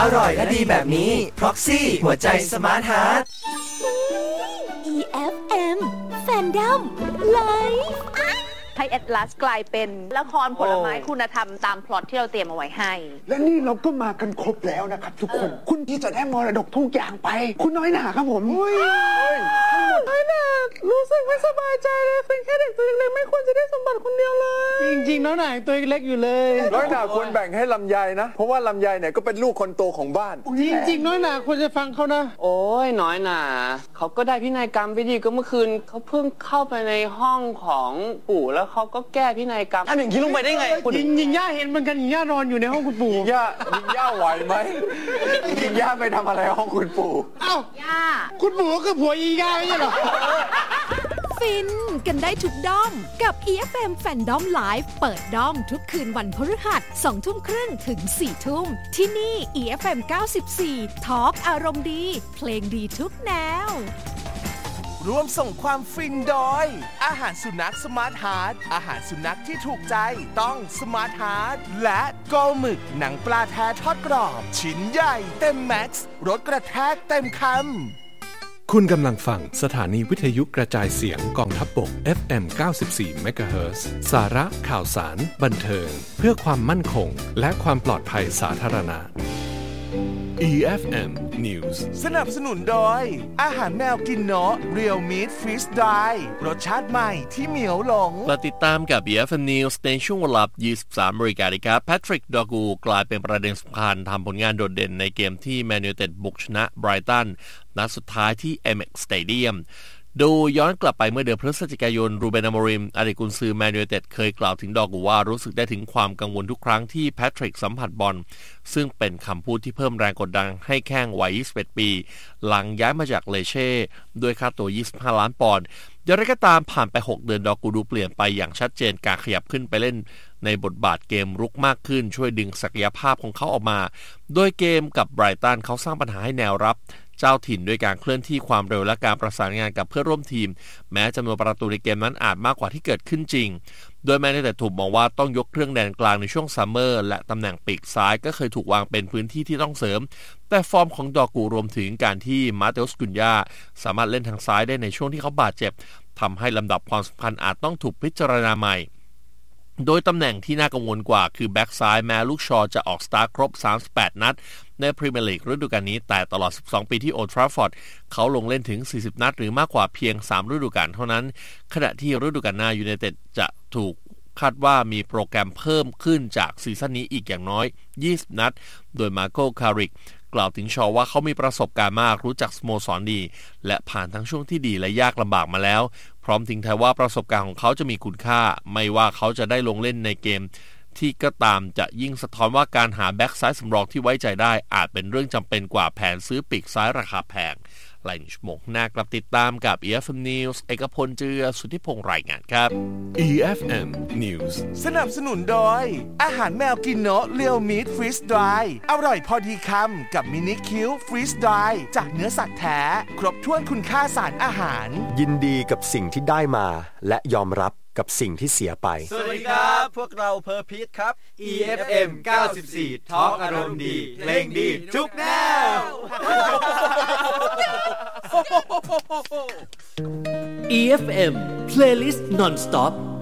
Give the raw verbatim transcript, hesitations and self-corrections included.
อร่อยและดีแบบนี้ Proxy หัวใจสมาร์ทฮาร์ทอี เอฟ เอ็ม Fandom Live ให้แอตลาสกลายเป็นละครผลไม้คุณธรรมตามพล็อตที่เราเตรียมเอาไว้ให้และนี่เราก็มากันครบแล้วนะครับทุกคนคุณที่จะได้มรดกทุกอย่างไปคุณน้อยหนาครับผมน้อยหนารู้สึกไม่สบายใจเลยเป็นแค่เด็กตัวเล็กๆไม่ควรจะได้สมบัติคนเดียวเลยจริงๆน้อยหนาตัวเล็กอยู่เลยน้อยหนาควรแบ่งให้ลำไยนะเพราะว่าลำไยเนี่ยก็เป็นลูกคนโตของบ้านจริงๆน้อยหนาควรจะฟังเขานะโอ้ยน้อยหนาเขาก็ได้พินัยกรรมไปดีก็เมื่อคืนเขาเพิ่งเข้าไปในห้องของปู่แล้วเขาก็แก้พินัยกรรมทำอย่างนี้ลงไปได้ไงยิงยิงย่าเห็นเหมือนกันยิงย่านอนอยู่ในห้องคุณปู่ยิงย่ายิงย่าไหวไหมยิงย่าไปทำอะไรห้องคุณปู่เอ้าย่าคุณปู่ก็คือผัวยิงย่าไม่ใช่หรอฟินกันได้ทุกด้อมกับ อี เอฟ เอ็ม Fandom Live เปิดด้อมทุกคืนวันพฤหัส สองทุ่มครึ่งถึง สี่ทุ่มที่นี่ อี เอฟ เอ็ม เก้าสิบสี่ Talk อารมณ์ดีเพลงดีทุกแนวร่วมส่งความฟินโดยอาหารสุนัขสมาร์ทฮาร์ทอาหารสุนัขที่ถูกใจต้องสมาร์ทฮาร์ทและโกหมึกหนังปลาแท้ทอดกรอบชิ้นใหญ่เต็มแม็กซ์รสกระแทกเต็มคำคุณกำลังฟังสถานีวิทยุกระจายเสียงกองทัพบก เอฟ เอ็ม เก้าสิบสี่ เมกะเฮิรตซ์ สาระข่าวสารบันเทิงเพื่อความมั่นคงและความปลอดภัยสาธารณะ อี เอฟ เอ็ม News สนับสนุนโดยอาหารแมวกินเนาะ Real Meat Freeze Dry รสชาติใหม่ที่เหมียวหลงมาติดตามกับ อี เอฟ เอ็ม News ในช่วงเวลา ยี่สิบสามนาฬิกาครับแพทริก ดอกูกลายเป็นประเด็นสำคัญทำผลงานโดดเด่นในเกมที่แมนยูไนเต็ดบุกชนะไบรตันนัดสุดท้ายที่ เอ็ม เอ็กซ์ Stadiumโดยย้อนกลับไปเมื่อเดือนพฤศจิกายนรูเบน อโมริมอดีตกุนซือแมนยูไนเต็ดเคยกล่าวถึงดอกูว่ารู้สึกได้ถึงความกังวลทุกครั้งที่แพทริกสัมผัสบอลซึ่งเป็นคำพูดที่เพิ่มแรงกดดันให้แข้งวัยยี่สิบเอ็ดปีหลังย้ายมาจากเลเช่ด้วยค่าตัวยี่สิบห้าล้านปอนด์อย่างไรก็ตามผ่านไปหกเดือนดอกูดูเปลี่ยนไปอย่างชัดเจนการขยับขึ้นไปเล่นในบทบาทเกมรุกมากขึ้นช่วยดึงศักยภาพของเขาออกมาโดยเกมกับไบรตันเขาสร้างปัญหาให้แนวรับเจ้าถิ่นด้วยการเคลื่อนที่ความเร็วและการประสานงานกับเพื่อนร่วมทีมแม้จำนวนประตูในเกมนั้นอาจมากกว่าที่เกิดขึ้นจริงโดยแม้แต่ถูกมองว่าต้องยกเครื่องแดนกลางในช่วงซัมเมอร์และตำแหน่งปีกซ้ายก็เคยถูกวางเป็นพื้นที่ที่ต้องเสริมแต่ฟอร์มของดอกูรวมถึงการที่มาเตอุส กุนยาสามารถเล่นทางซ้ายได้ในช่วงที่เขาบาดเจ็บทำให้ลำดับความสำคัญอาจต้องถูกพิจารณาใหม่โดยตำแหน่งที่น่ากังวลกว่าคือแบ็กซ้ายแม้ลูกชอจะออกสตาร์ทครบสามสิบแปดนัดในพรีเมียร์ลีกฤดูกาลนี้แต่ตลอดสิบสองปีที่โอลด์แทราฟฟอร์ดเขาลงเล่นถึงสี่สิบนัดหรือมากกว่าเพียงสามฤดูกาลเท่านั้นขณะที่ฤดูกาลหน้ายูไนเต็ดจะถูกคาดว่ามีโปรแกรมเพิ่มขึ้นจากซีซั่นนี้อีกอย่างน้อยยี่สิบนัดโดยมาโกคาริกกล่าวถึงชอว่าเขามีประสบการณ์มากรู้จักสโมสรดีและผ่านทั้งช่วงที่ดีและยากลำบากมาแล้วพร้อมทิ้งท้ายว่าประสบการณ์ของเขาจะมีคุณค่าไม่ว่าเขาจะได้ลงเล่นในเกมที่ก็ตามจะยิ่งสะท้อนว่าการหาแบ็กซ้ายสำรองที่ไว้ใจได้อาจเป็นเรื่องจำเป็นกว่าแผนซื้อปีกซ้ายราคาแพงหลายชั่วโมงหน้ากลับติดตามกับ อี เอฟ เอ็ม News เอกพลเจือสุทธิพงษ์รายงานครับอี เอฟ เอ็ม News สนับสนุนโดยอาหารแมวกินเนาะ Real Meat Freeze Dry อร่อยพอดีคำกับมินิคิว Freeze Dry จากเนื้อสัตว์แท้ครบถ้วนคุณค่าสารอาหารยินดีกับสิ่งที่ได้มาและยอมรับกับสิ่งที่เสียไปสวัสดีครับพวกเราเพอร์พีทครับ อี เอฟ เอ็ม เก้าสิบสี่ Talk อารมณ์ดีเพลงดีทุกแนวอี เอฟ เอ็ม Playlist Non-Stop